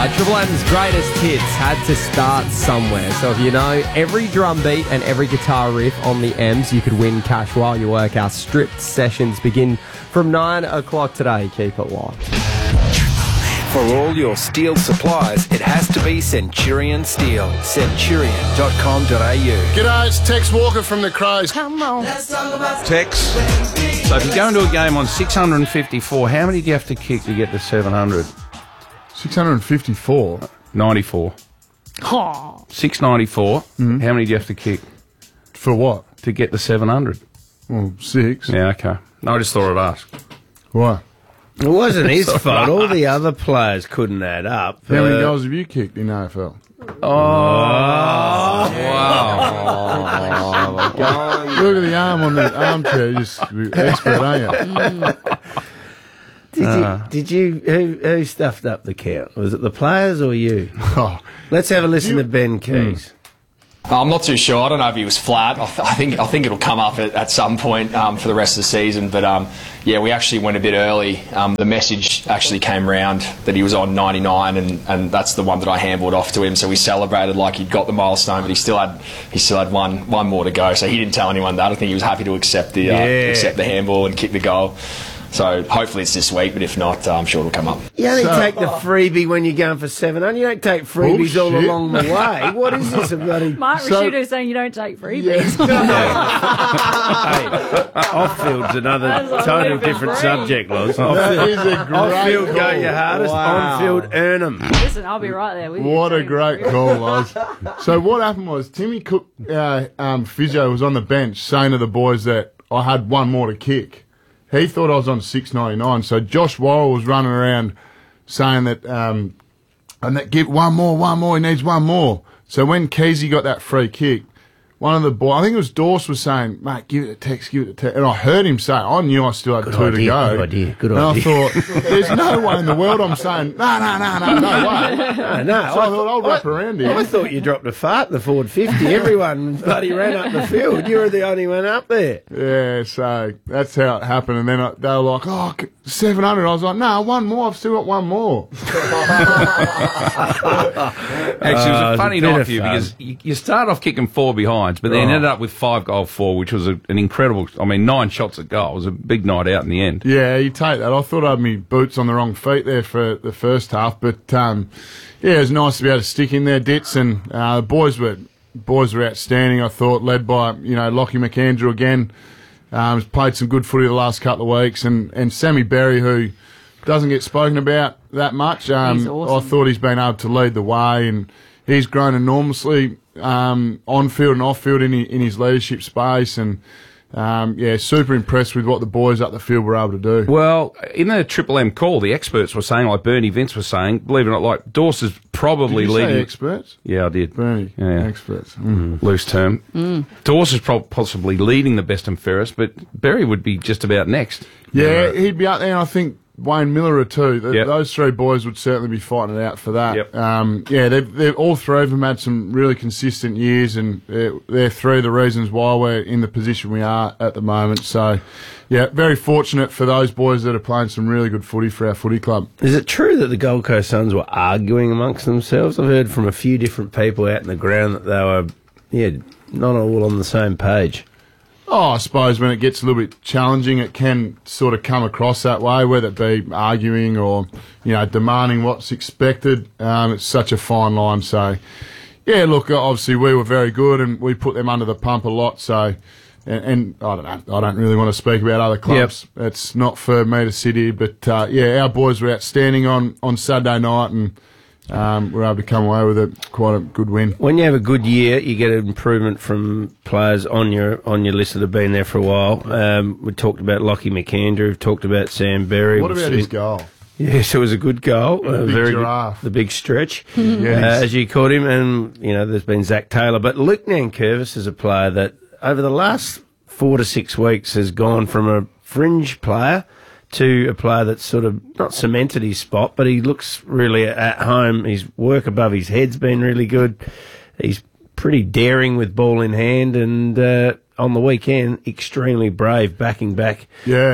Triple M's greatest hits had to start somewhere. So if you know every drum beat and every guitar riff on the M's, you could win cash while you work. Our stripped sessions begin from 9 o'clock today. Keep it locked. For all your steel supplies, it has to be Centurion Steel. Centurion.com.au. G'day, it's Tex Walker from the Crows. Come on. Tex. So if you go into a game on 654, how many do you have to kick to get to 700? 654. 94. 694. How many do you have to kick For what? to get to 700? Well, 6. Yeah, okay. No, I just thought I'd ask. Why? It wasn't his fault. All the other players couldn't add up. How many goals have you kicked in AFL? Wow. Look at the arm on the armchair. You're just expert, aren't you? Who stuffed up the count? Was it the players or you? Oh, Let's have a listen to Ben Keys. I'm not too sure. I don't know if he was flat. I think it'll come up at some point for the rest of the season. But yeah, we actually went a bit early. The message actually came round that he was on 99, and that's the one that I handballed off to him. So we celebrated like he'd got the milestone, but he still had one more to go. So he didn't tell anyone that. I think he was happy to accept the handball and kick the goal. So hopefully it's this week, but if not, I'm sure it'll come up. You only take the freebie when you're going for 700. You don't take freebies all Bullshit. along the way. What is this, a bloody... Mark Rashudo saying you don't take freebies. Off-field's another That's totally not even different free. subject, Loz. that is a great Off-field, go call. your hardest. On-field, earn them. Listen, I'll be right there with you. What a great call, Loz. So what happened was Timmy Cook, physio, was on the bench saying to the boys that I had one more to kick. He thought I was on 699, so Josh Worrell was running around saying that, and that give one more, he needs one more. So when Keezy got that free kick, one of the boys, I think it was Dorse, was saying, mate, give it to Tex. And I heard him say, I knew I still had two to go. Good And idea. I thought, there's no way in the world I'm saying, no way. No, So I thought, I'll wrap around I here. thought you dropped a fart in the forward 50. Everyone bloody ran up the field. You were the only one up there. Yeah, so that's how it happened. And then they were like, 700. I was like, no, one more. I've still got one more. Actually, it was a funny bit night of for you fun. because you start off kicking 4 behinds, but then ended up with 5-goal-4, which was an incredible. 9 shots at goal. It was a big night out in the end. Yeah, you take that. I thought I had my boots on the wrong feet there for the first half. But, yeah, it was nice to be able to stick in there, Ditz. And the boys were outstanding, I thought, led by, Lockie McAndrew again. Has played some good footy the last couple of weeks. And Sammy Berry, who doesn't get spoken about that much. He's awesome. I thought he's been able to lead the way, and he's grown enormously on field and off field in his leadership space. And super impressed with what the boys up the field were able to do. Well, in the Triple M call, the experts were saying, like Bernie Vince was saying, believe it or not, like Dorse is probably Did you leading. say experts? Yeah, I did. Bernie, Yeah. experts. Loose term. Dorse is possibly leading the best and fairest, but Berry would be just about next. Yeah, he'd be up there, and I think Wayne Miller too. Yep. Those three boys would certainly be fighting it out for that. Yep. They've all three of them had some really consistent years, and they're three of the reasons why we're in the position we are at the moment. So, yeah, very fortunate for those boys that are playing some really good footy for our footy club. Is it true that the Gold Coast Suns were arguing amongst themselves? I've heard from a few different people out in the ground that they were, not all on the same page. Oh, I suppose when it gets a little bit challenging, it can sort of come across that way, whether it be arguing or, demanding what's expected. It's such a fine line. So, yeah, look, obviously we were very good and we put them under the pump a lot. So, and I don't know, I don't really want to speak about other clubs. Yep. It's not for me to sit here, but, our boys were outstanding on Saturday night, and we're able to come away with quite a good win. When you have a good year, you get an improvement from players on your list that have been there for a while. We talked about Lockie McAndrew, we've talked about Sam Berry. What about his goal? Yes, it was a good goal. Big Very giraffe. good, the big stretch, Yes. as you called him. And, there's been Zach Taylor. But Luke Nankervis is a player that over the last 4 to 6 weeks has gone from a fringe player to a player that's sort of not cemented his spot, but he looks really at home. His work above his head's been really good. He's pretty daring with ball in hand, and on the weekend, extremely brave, backing back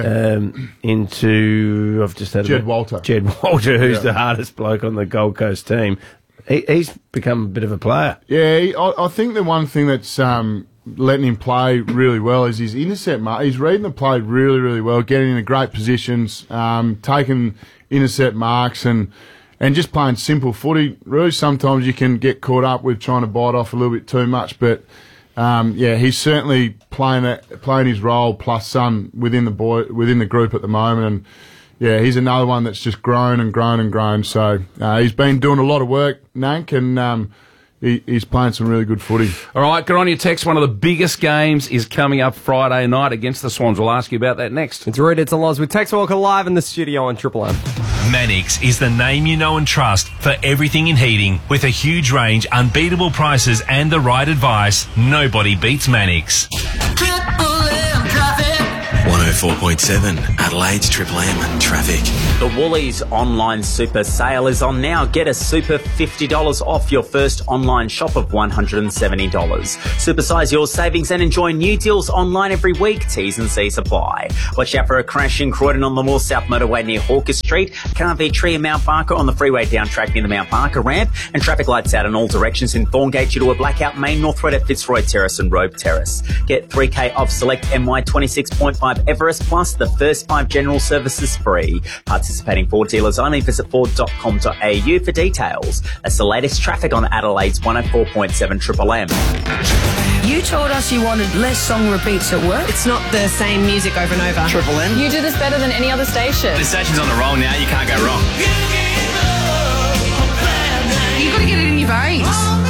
into, I've just had Jed Walter, who's the hardest bloke on the Gold Coast team. He's become a bit of a player. Yeah, I think the one thing that's letting him play really well is his intercept mark. He's reading the play really, really well, getting into great positions, taking intercept marks and just playing simple footy. Really, sometimes you can get caught up with trying to bite off a little bit too much, but he's certainly playing his role plus some within the group at the moment, and he's another one that's just grown and grown and grown. So he's been doing a lot of work, Nank, and he's playing some really good footy. All right, good on your text. One of the biggest games is coming up Friday night against the Swans. We'll ask you about that next. It's Rooted and Loz with Tex Walker live in the studio on Triple M. Mannix is the name you know and trust for everything in heating. With a huge range, unbeatable prices and the right advice, nobody beats Mannix. 104.7 Adelaide's Triple M traffic. The Woolies online super sale is on now. Get a super $50 off your first online shop of $170. Supersize your savings and enjoy new deals online every week. T's and C's apply. Watch out for a crash in Croydon on the Moore South Motorway near Hawker Street. Carvey Tree and Mount Barker on the freeway down track near the Mount Barker ramp. And traffic lights out in all directions in Thorngate due to a blackout. Main North Road at Fitzroy Terrace and Robe Terrace. Get 3K off select MY 26.5 Everest Plus. The first 5 general services free. Participating Ford dealers only. Visit ford.com.au for details. That's the latest traffic on Adelaide's 104.7 Triple M. You told us you wanted less song repeats at work. It's not the same music over and over. Triple M. You do this better than any other station. The station's on the roll now. You can't go wrong. You've got to get it in your veins.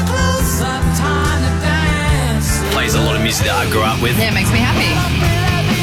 Plays a lot of music that I grew up with. Yeah, it makes me happy.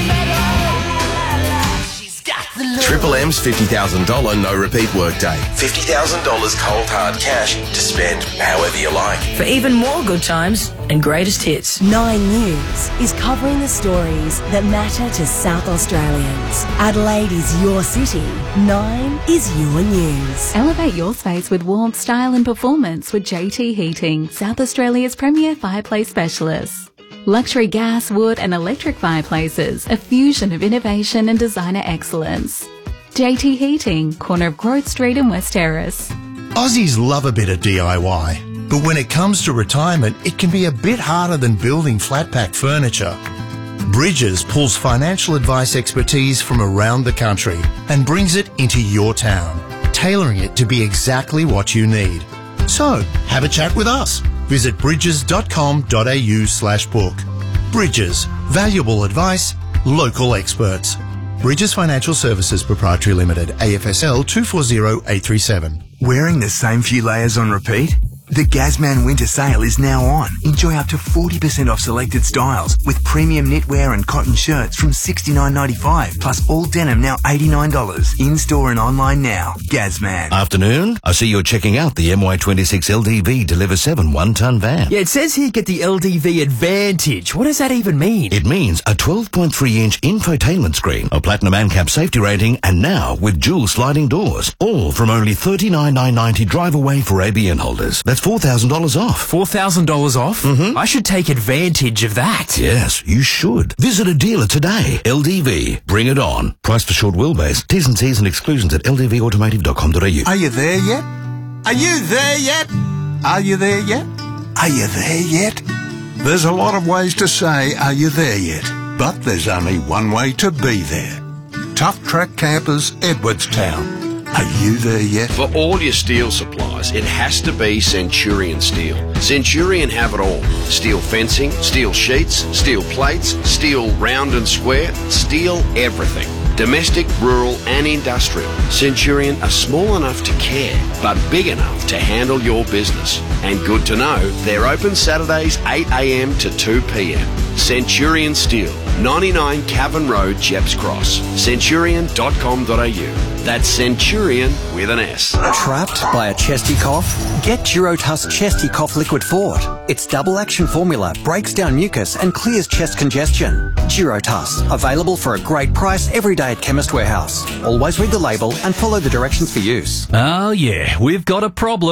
Triple M's $50,000 no-repeat workday. $50,000 cold hard cash to spend however you like. For even more good times and greatest hits. 9 News is covering the stories that matter to South Australians. Adelaide is your city. 9 is your news. Elevate your space with warmth, style and performance with JT Heating, South Australia's premier fireplace specialist. Luxury gas, wood and electric fireplaces, a fusion of innovation and designer excellence. JT Heating, corner of Growth Street and West Terrace. Aussies love a bit of DIY, but when it comes to retirement, it can be a bit harder than building flat pack furniture. Bridges pulls financial advice expertise from around the country and brings it into your town, tailoring it to be exactly what you need. So, have a chat with us. Visit bridges.com.au/book. Bridges. Valuable advice. Local experts. Bridges Financial Services Proprietary Limited. AFSL 240837. Wearing the same few layers on repeat? The Gazman Winter Sale is now on. Enjoy up to 40% off selected styles with premium knitwear and cotton shirts from $69.95 plus all denim now $89. In-store and online now. Gazman. Afternoon. I see you're checking out the MY26 LDV Deliver 7 one-ton van. Yeah, it says here get the LDV Advantage. What does that even mean? It means a 12.3-inch infotainment screen, a platinum ANCAP safety rating, and now with dual sliding doors. All from only $39,990 drive away for ABN holders. That's $4,000 off. $4,000 off? Mm-hmm. I should take advantage of that. Yes, you should. Visit a dealer today. LDV. Bring it on. Price for short wheelbase. T's and C's and exclusions at ldvautomotive.com.au. Are you there yet? Are you there yet? Are you there yet? Are you there yet? There's a lot of ways to say, are you there yet? But there's only one way to be there. Tough Track Campers, Edwardstown. Are you there yet? For all your steel supplies, it has to be Centurion Steel. Centurion have it all. Steel fencing, steel sheets, steel plates, steel round and square, steel everything. Domestic, rural and industrial. Centurion are small enough to care, but big enough to handle your business. And good to know, they're open Saturdays 8 a.m. to 2 p.m. Centurion Steel, 99 Cavan Road, Jeps Cross. Centurion.com.au. That's Centurion with an S. Trapped by a chesty cough? Get Durotuss Chesty Cough Liquid Fort. Its double action formula breaks down mucus and clears chest congestion. Durotuss, available for a great price every day at Chemist Warehouse. Always read the label and follow the directions for use. Oh yeah, we've got a problem.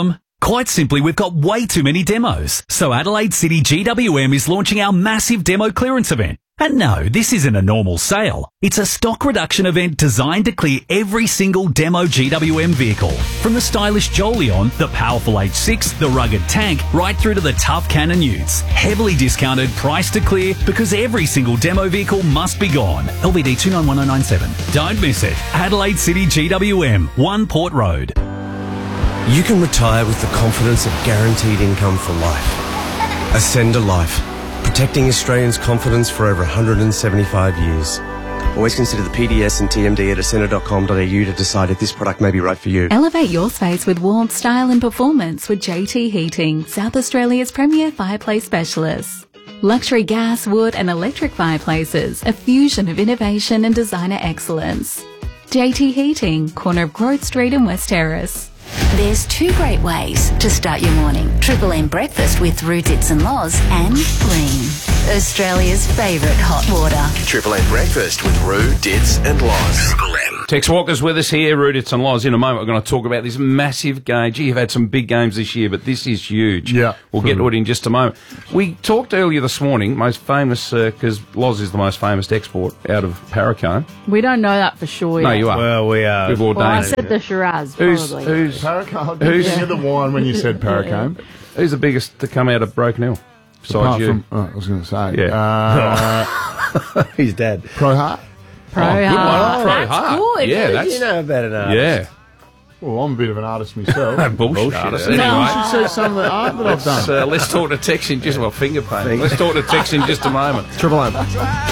Quite simply, we've got way too many demos. So Adelaide City GWM is launching our massive demo clearance event. And no, this isn't a normal sale. It's a stock reduction event designed to clear every single demo GWM vehicle. From the stylish Jolion, the powerful H6, the rugged Tank, right through to the tough Cannon Utes. Heavily discounted, price to clear, because every single demo vehicle must be gone. LVD 291097. Don't miss it. Adelaide City GWM, 1 Port Road. You can retire with the confidence of guaranteed income for life. Ascender Life. Protecting Australians' confidence for over 175 years. Always consider the PDS and TMD at ascender.com.au to decide if this product may be right for you. Elevate your space with warmth, style and performance with JT Heating, South Australia's premier fireplace specialist. Luxury gas, wood and electric fireplaces, a fusion of innovation and designer excellence. JT Heating, corner of Growth Street and West Terrace. There's 2 great ways to start your morning. Triple M breakfast with Roo Dits and Loz and Green. Australia's favourite hot water. Triple M breakfast with Roo, Dits and Loz. Triple M. Tex Walker's with us here, Rudits and Loz. In a moment, we're going to talk about this massive game. Gee, you've had some big games this year, but this is huge. Yeah. We'll get to it in just a moment. We talked earlier this morning, most famous, because Loz is the most famous export out of Paracombe. We don't know that for sure No, yet. you are. Well, we are. We've ordained. Well, I said the Shiraz, probably. Who's Paracombe? Who's You the wine when you said Paracombe? Who's the biggest to come out of Broken Hill? Besides Apart you. from, I was going to say. Yeah. He's dead. Pro Heart? Pro Good one. Heart. Pro That's Heart. good. Yeah, that's... You know better than Yeah. Well, I'm a bit of an artist myself. Bullshit. You Anyway, should see some of the art that I've done. let's talk to Tex in just, finger painting. Let's talk to Tex in just a moment. Triple M.